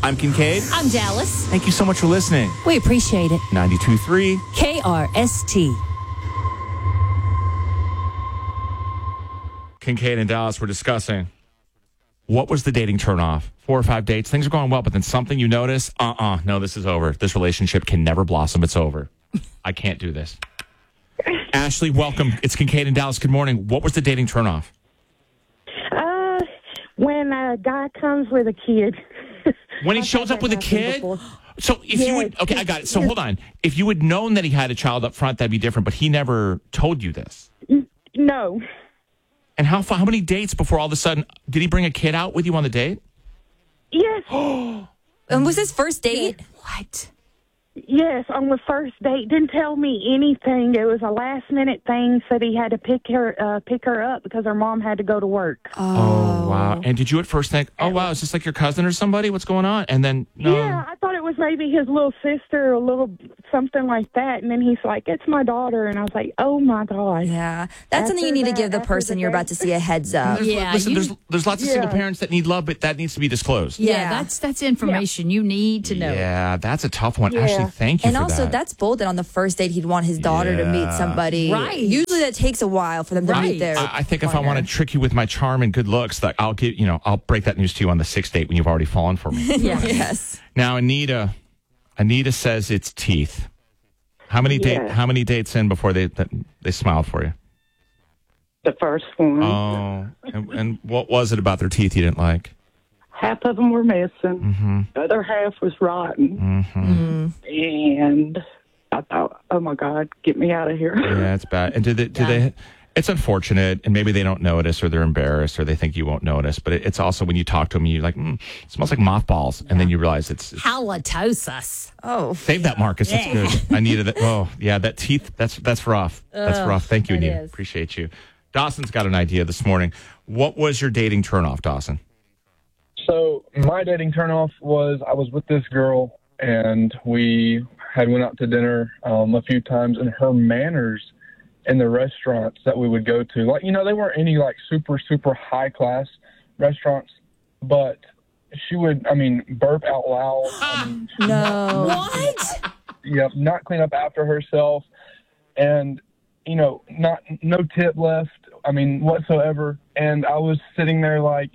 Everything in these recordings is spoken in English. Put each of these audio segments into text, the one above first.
I'm Kincaid. I'm Dallas. Thank you so much for listening. We appreciate it. 92.3. KRST. Kincaid and Dallas were discussing what was the dating turnoff. 4 or 5 dates. Things are going well, but then something you notice, no, this is over. This relationship can never blossom. It's over. I can't do this. Ashley, welcome. It's Kincaid and Dallas. Good morning. What was the dating turnoff? When a guy comes with a kid. When he shows up with a kid? So if you would, okay, I got it. So hold on. If you had known that he had a child up front, that'd be different, but he never told you this. No. And how many dates before all of a sudden, did he bring a kid out with you on the date? Yes. And was this first date? What? Yes, on the first date. Didn't tell me anything. It was a last-minute thing. Said he had to pick her up because her mom had to go to work. Oh, wow. And did you at first think, oh, wow, is this like your cousin or somebody? What's going on? And then, no. Yeah, I thought it was maybe his little sister or a little something like that. And then he's like, it's my daughter. And I was like, oh, my God. Yeah. That's something you need to give the person you're about to see a heads up. There's lots of single parents that need love, but that needs to be disclosed. Yeah, that's information you need to know. Yeah, that's a tough one. Yeah. Ashley, thank you And for also, that. that's bold that on the first date he'd want his daughter to meet somebody. Right. Usually that takes a while for them to meet their I think if I want to trick you with my charm and good looks, like I'll break that news to you on the 6th date when you've already fallen for me. Yes. Now, Anita says it's teeth. How many dates in before they smiled for you? The first one. Oh, and what was it about their teeth you didn't like? Half of them were missing. Mm-hmm. The other half was rotten. Mm-hmm. And I thought, oh, my God, get me out of here. Yeah, it's bad. And do they? It's unfortunate, and maybe they don't notice, or they're embarrassed, or they think you won't notice. But it's also when you talk to them, you're like, it smells like mothballs, and then you realize it's Halitosis. Oh. save that, Marcus. That's good. I needed it. Oh, yeah, that teeth. That's rough. That's rough. Thank you, Anita. Appreciate you. Dawson's got an idea this morning. What was your dating turnoff, Dawson? So my dating turnoff was I was with this girl, and we had went out to dinner a few times, and her manners in the restaurants that we would go to, like, they weren't any like super, super high class restaurants, but she would, burp out loud. No. What? Yeah, not clean up after herself, and no tip left. Whatsoever. And I was sitting there like,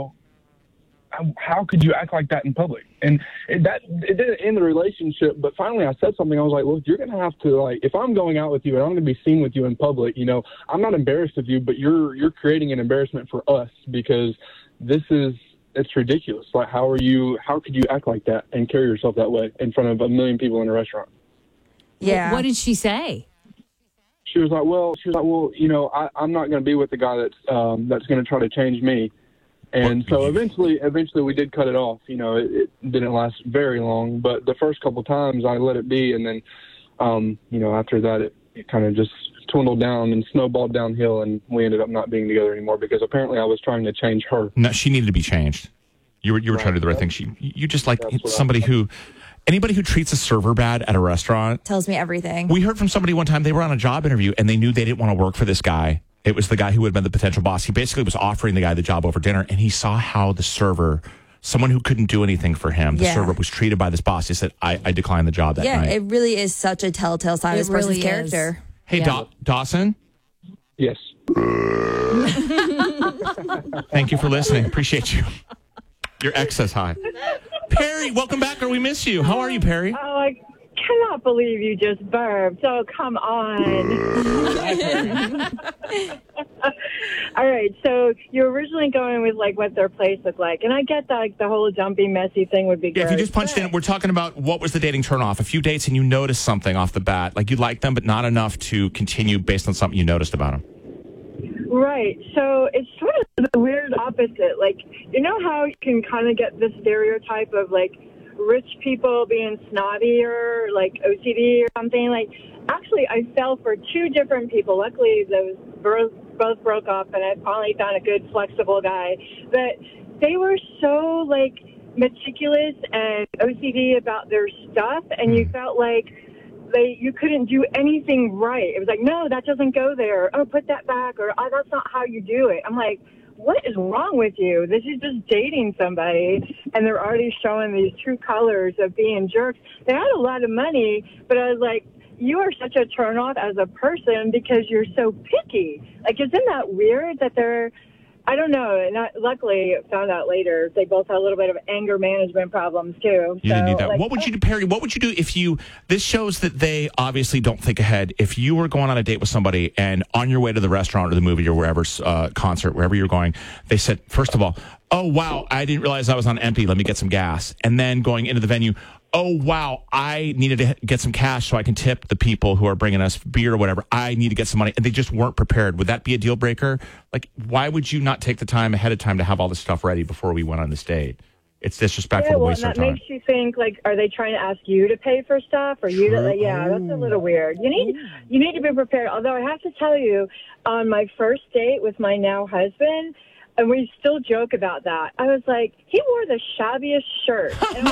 how could you act like that in public? And it didn't end the relationship, but finally I said something. I was like, look, you're going to have to, like, if I'm going out with you and I'm going to be seen with you in public, I'm not embarrassed of you, but you're creating an embarrassment for us because it's ridiculous. Like, how could you act like that and carry yourself that way in front of a million people in a restaurant? Yeah. What did she say? She was like, well, I'm not going to be with the guy that's going to try to change me. And so eventually we did cut it off. It didn't last very long, but the first couple times I let it be. And then, after that, it kind of just dwindled down and snowballed downhill, and we ended up not being together anymore because apparently I was trying to change her. No, she needed to be changed. You were trying to do the right thing. You just like anybody who treats a server bad at a restaurant. Tells me everything. We heard from somebody one time, they were on a job interview and they knew they didn't want to work for this guy. It was the guy who would have been the potential boss. He basically was offering the guy the job over dinner, and he saw how the server, someone who couldn't do anything for him, the server was treated by this boss. He said, I declined the job that night. Yeah, it really is such a telltale sign of this person's character. Hey, Dawson? Yes. Thank you for listening. Appreciate you. Your ex says hi. Perry, welcome back, or we miss you. How are you, Perry? Oh, I cannot believe you just burped. Oh, come on. All right, so you're originally going with, like, what their place looked like. And I get that, like, the whole jumpy, messy thing would be good. Yeah, if you just punched in, we're talking about what was the dating turnoff. A few dates and you noticed something off the bat. Like, you liked them, but not enough to continue based on something you noticed about them. Right. So it's sort of the weird opposite. Like, you know how you can kind of get the stereotype of, like, rich people being snotty or, like, OCD or something? Like, actually, I fell for two different people. Luckily, those both broke up, and I finally found a good, flexible guy. But they were so, like, meticulous and OCD about their stuff, and you felt like you couldn't do anything right. It was like, no, that doesn't go there. Oh, put that back. Or, oh, that's not how you do it. I'm like, what is wrong with you? This is just dating somebody, and they're already showing these true colors of being jerks. They had a lot of money, but I was like, you are such a turnoff as a person because you're so picky. Like, isn't that weird that they're, I don't know. And luckily, found out later they both had a little bit of anger management problems too. You didn't need that. What would you do, Perry? What would you do if you? This shows that they obviously don't think ahead. If you were going on a date with somebody and on your way to the restaurant or the movie or wherever concert, wherever you're going, they said, first of all, oh wow, I didn't realize I was on empty. Let me get some gas. And then going into the venue, oh wow, I needed to get some cash so I can tip the people who are bringing us beer or whatever. I need to get some money. And they just weren't prepared. Would that be a deal breaker? Like, why would you not take the time ahead of time to have all this stuff ready before we went on this date? It's disrespectful to waste our time. That makes you think, like, are they trying to ask you to pay for stuff? Or you to, like, yeah, that's a little weird. You need to be prepared. Although I have to tell you, on my first date with my now husband, and we still joke about that. I was like, he wore the shabbiest shirt. And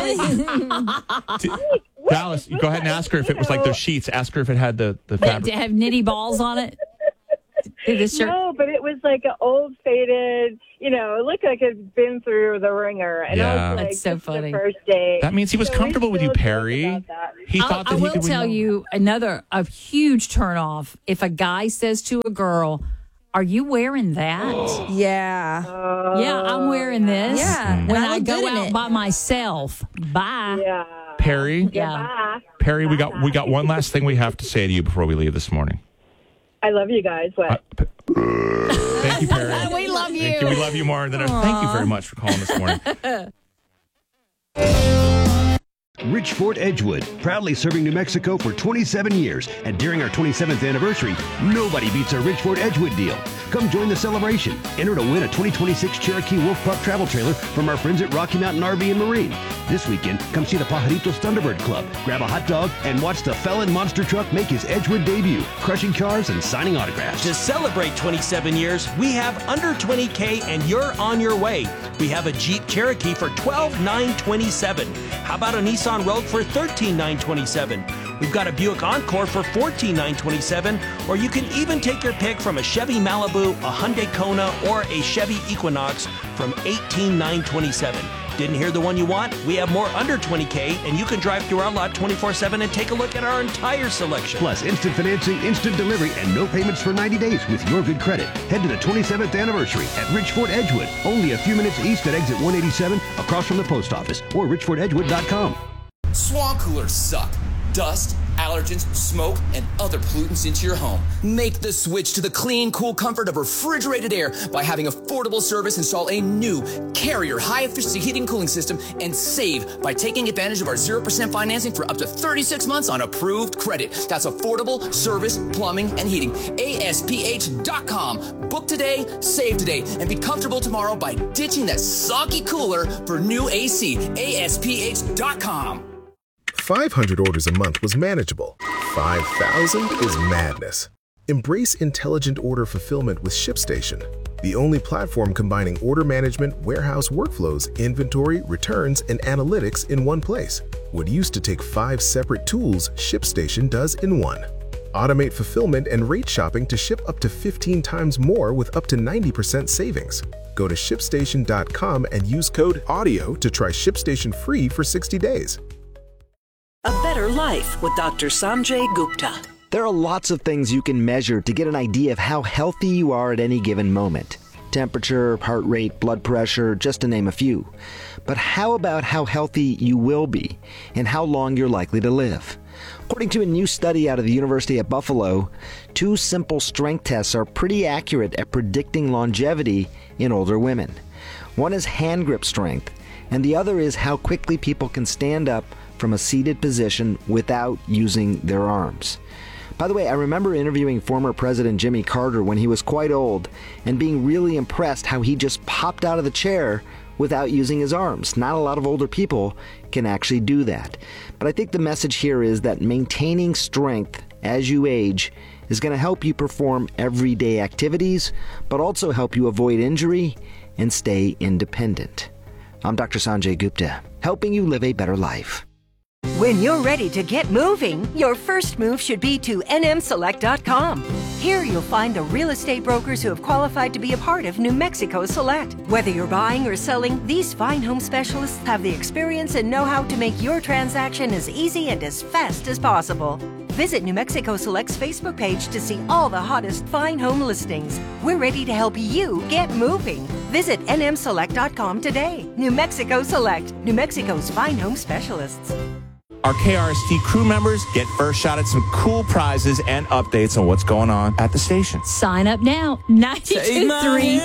Dallas, you go ahead and ask her if it was like those sheets. Ask her if it had the fabric. Did it have knitty balls on it? No, but it was like an old faded, it looked like it had been through the ringer. And I was like, that's so funny. The first date. That means he was comfortable with you, Perry. He thought that he could. I will tell you a huge turnoff. If a guy says to a girl, "Are you wearing that?" Yeah. Yeah, I'm wearing this. Yeah. When I I look go good in out it. by myself. Bye. Yeah. Perry. Yeah. Bye. Perry, we got one last thing we have to say to you before we leave this morning. I love you guys. What? Thank you, Perry. We love you. Thank you. We love you more than ever. Thank you very much for calling this morning. Richford Edgewood, proudly serving New Mexico for 27 years. And during our 27th anniversary, nobody beats our Richford Edgewood deal. Come join the celebration. Enter to win a 2026 Cherokee Wolf Pup travel trailer from our friends at Rocky Mountain RV and Marine. This weekend, come see the Pajaritos Thunderbird Club, grab a hot dog, and watch the Felon Monster Truck make his Edgewood debut, crushing cars and signing autographs. To celebrate 27 years, we have under $20K and you're on your way. We have a Jeep Cherokee for $12,927. How about a Nissan Rogue for $13,927? We've got a Buick Encore for $14,927, or you can even take your pick from a Chevy Malibu, a Hyundai Kona, or a Chevy Equinox from $18,927. Didn't hear the one you want? We have more under $20K, and you can drive through our lot 24/7 and take a look at our entire selection. Plus, instant financing, instant delivery, and no payments for 90 days with your good credit. Head to the 27th anniversary at Richford Edgewood, only a few minutes east at exit 187, across from the post office, or richfordedgewood.com. Swamp coolers suck. Dust, allergens, smoke, and other pollutants into your home. Make the switch to the clean, cool comfort of refrigerated air by having Affordable Service install a new Carrier high-efficiency heating and cooling system and save by taking advantage of our 0% financing for up to 36 months on approved credit. That's Affordable Service Plumbing and Heating. ASPH.com. Book today, save today, and be comfortable tomorrow by ditching that soggy cooler for new AC. ASPH.com. 500 orders a month was manageable. 5,000 is madness. Embrace intelligent order fulfillment with ShipStation, the only platform combining order management, warehouse workflows, inventory, returns, and analytics in one place. What used to take 5 separate tools, ShipStation does in one. Automate fulfillment and rate shopping to ship up to 15 times more with up to 90% savings. Go to ShipStation.com and use code AUDIO to try ShipStation free for 60 days. A better life with Dr. Sanjay Gupta. There are lots of things you can measure to get an idea of how healthy you are at any given moment. Temperature, heart rate, blood pressure, just to name a few. But how about how healthy you will be and how long you're likely to live? According to a new study out of the University at Buffalo, 2 simple strength tests are pretty accurate at predicting longevity in older women. One is hand grip strength, and the other is how quickly people can stand up from a seated position without using their arms. By the way, I remember interviewing former President Jimmy Carter when he was quite old and being really impressed how he just popped out of the chair without using his arms. Not a lot of older people can actually do that. But I think the message here is that maintaining strength as you age is going to help you perform everyday activities, but also help you avoid injury and stay independent. I'm Dr. Sanjay Gupta, helping you live a better life. When you're ready to get moving, your first move should be to nmselect.com. Here you'll find the real estate brokers who have qualified to be a part of New Mexico Select. Whether you're buying or selling, these fine home specialists have the experience and know-how to make your transaction as easy and as fast as possible. Visit New Mexico Select's Facebook page to see all the hottest fine home listings. We're ready to help you get moving. Visit nmselect.com today. New Mexico Select, New Mexico's fine home specialists. Our KRST crew members get first shot at some cool prizes and updates on what's going on at the station. Sign up now. 92.3